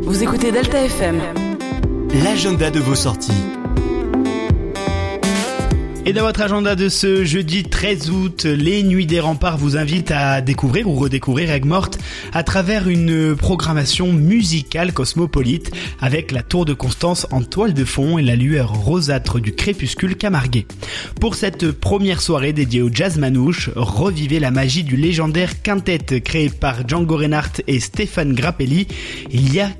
Vous écoutez Delta FM. L'agenda de vos sorties. Et dans votre agenda de ce jeudi 13 août, les Nuits des Remparts vous invitent à découvrir ou redécouvrir Aigues-Mortes à travers une programmation musicale cosmopolite avec la Tour de Constance en toile de fond et la lueur rosâtre du crépuscule camarguais. Pour cette première soirée dédiée au jazz manouche, revivez la magie du légendaire quintet créé par Django Reinhardt et Stéphane Grappelli il y a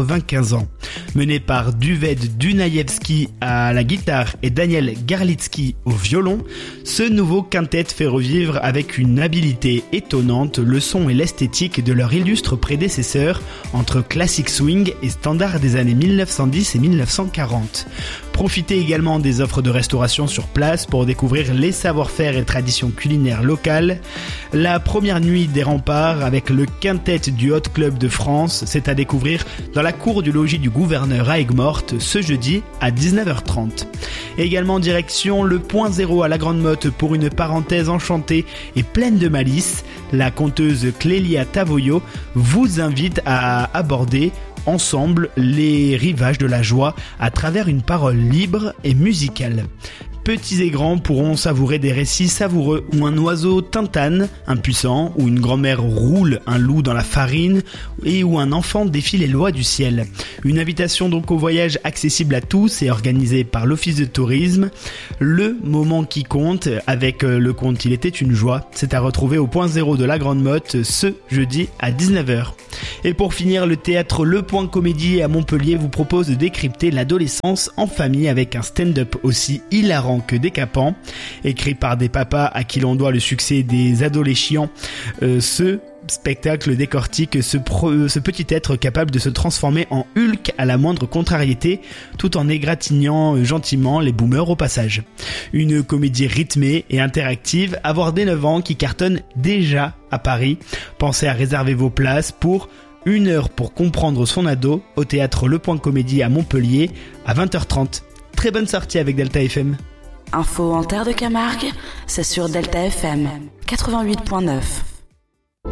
95 ans. Mené par Duved Dunajewski à la guitare et Daniel Garlitsky au violon, ce nouveau quintet fait revivre avec une habileté étonnante le son et l'esthétique de leur illustre prédécesseur entre classic swing et standard des années 1910 et 1940. Profitez également des offres de restauration sur place pour découvrir les savoir-faire et traditions culinaires locales. La première nuit des Remparts avec le quintet du Hot Club de France, c'est à découvrir dans la cour du logis du gouverneur à Aigues-Mortes ce jeudi à 19h30. Également direction le Point Zéro à la Grande Motte pour une parenthèse enchantée et pleine de malice. La conteuse Clélia Tavoyo vous invite à aborder ensemble les rivages de la joie à travers une parole libre et musicale. Petits et grands pourront savourer des récits savoureux où un oiseau tintane, impuissant, où une grand-mère roule un loup dans la farine et où un enfant défie les lois du ciel. Une invitation donc au voyage accessible à tous et organisée par l'Office de tourisme. Le moment qui compte avec le conte Il était une joie, c'est à retrouver au Point Zéro de la Grande Motte ce jeudi à 19h. Et pour finir, le théâtre Le Point Comédie à Montpellier vous propose de décrypter l'adolescence en famille avec un stand-up aussi hilarant que décapant. Écrit par des papas à qui l'on doit le succès des adolescents, ce spectacle décortique ce petit être capable de se transformer en Hulk à la moindre contrariété, tout en égratignant gentiment les boomers au passage. Une comédie rythmée et interactive à voir dès 9 ans qui cartonne déjà à Paris. Pensez à réserver vos places pour 1 heure pour comprendre son ado au théâtre Le Point Comédie à Montpellier à 20h30. Très bonne sortie avec Delta FM. Info en terre de Camargue, c'est sur Delta FM 88.9.